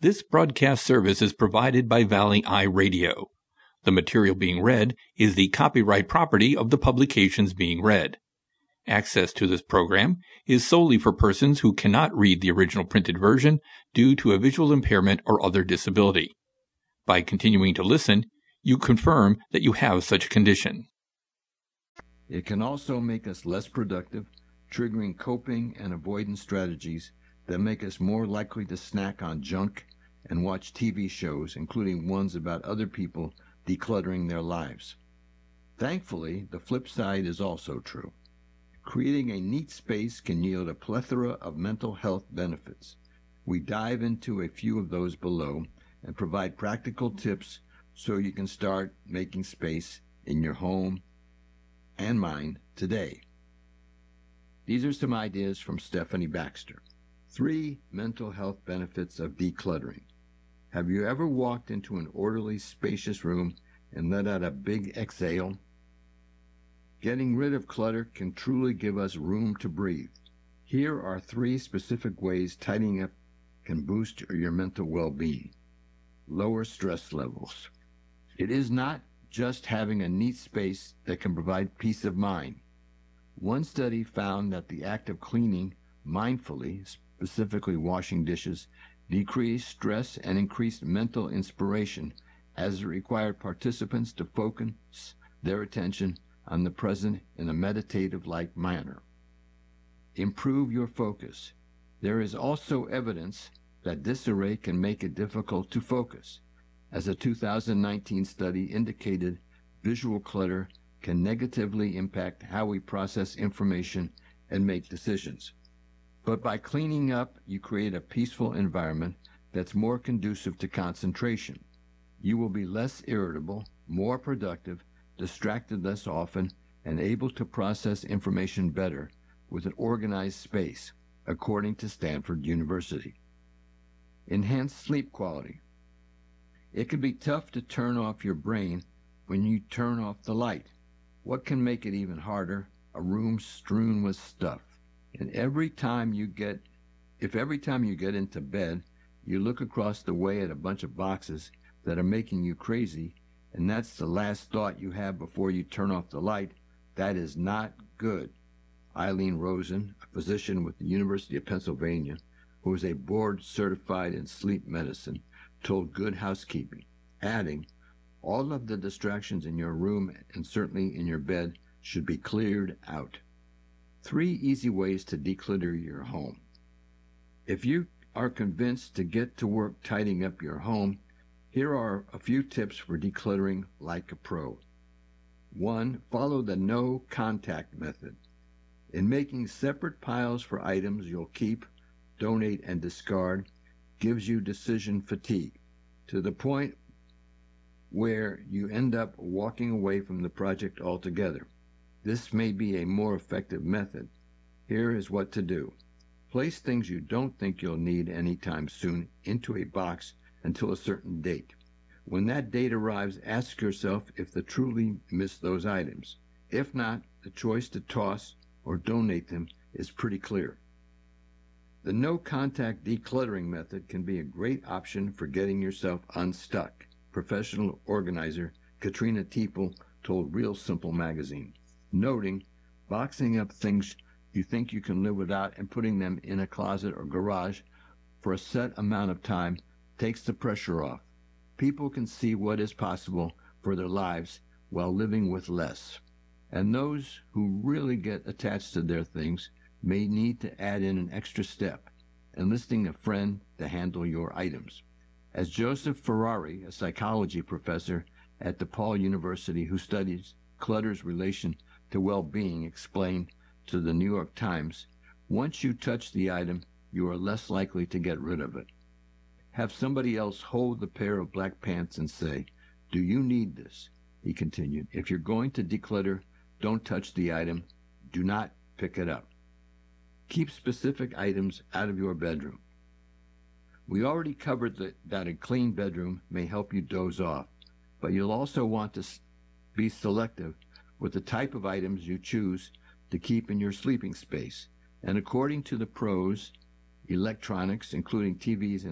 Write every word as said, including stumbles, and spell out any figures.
This broadcast service is provided by Valley Eye Radio. The material being read is the copyright property of the publications being read. Access to this program is solely for persons who cannot read the original printed version due to a visual impairment or other disability. By continuing to listen, you confirm that you have such a condition. It can also make us less productive, triggering coping and avoidance strategies that make us more likely to snack on junk and watch T V shows, including ones about other people decluttering their lives. Thankfully, the flip side is also true. Creating a neat space can yield a plethora of mental health benefits. We dive into a few of those below and provide practical tips so you can start making space in your home and mind today. These are some ideas from Stephanie Baxter. Three mental health benefits of decluttering. Have you ever walked into an orderly, spacious room and let out a big exhale? Getting rid of clutter can truly give us room to breathe. Here are three specific ways tidying up can boost your mental well-being. Lower stress levels. It is not just having a neat space that can provide peace of mind. One study found that the act of cleaning mindfully, specifically washing dishes, decreased stress and increased mental inspiration as it required participants to focus their attention on the present in a meditative-like manner. Improve your focus. There is also evidence that disarray can make it difficult to focus. As a two thousand nineteen study indicated, visual clutter can negatively impact how we process information and make decisions. But by cleaning up, you create a peaceful environment that's more conducive to concentration. You will be less irritable, more productive, distracted less often, and able to process information better with an organized space, according to Stanford University. Enhanced sleep quality. It can be tough to turn off your brain when you turn off the light. What can make it even harder? A room strewn with stuff. And every time you get, if every time you get into bed, you look across the way at a bunch of boxes that are making you crazy, and that's the last thought you have before you turn off the light, that is not good. Eileen Rosen, a physician with the University of Pennsylvania, who is a board certified in sleep medicine, told Good Housekeeping, adding, all of the distractions in your room and certainly in your bed should be cleared out. Three easy ways to declutter your home. If you are convinced to get to work tidying up your home, here are a few tips for decluttering like a pro. One, follow the no contact method. In making separate piles for items you'll keep, donate, and discard, gives you decision fatigue, to the point where you end up walking away from the project altogether. This may be a more effective method. Here is what to do. Place things you don't think you'll need anytime soon into a box until a certain date. When that date arrives, ask yourself if you truly miss those items. If not, the choice to toss or donate them is pretty clear. The no-contact decluttering method can be a great option for getting yourself unstuck. Professional organizer Katrina Teeple told Real Simple magazine, noting, boxing up things you think you can live without and putting them in a closet or garage for a set amount of time takes the pressure off. People can see what is possible for their lives while living with less. And those who really get attached to their things may need to add in an extra step, enlisting a friend to handle your items. As Joseph Ferrari, a psychology professor at DePaul University who studies clutter's relation to well-being, explained to the New York Times, once you touch the item, you are less likely to get rid of it. Have somebody else hold the pair of black pants and say, "Do you need this?" He continued. If you're going to declutter, don't touch the item. Do not pick it up. Keep specific items out of your bedroom. We already covered the, that a clean bedroom may help you doze off, but you'll also want to be selective with the type of items you choose to keep in your sleeping space. And according to the pros, electronics, including T Vs and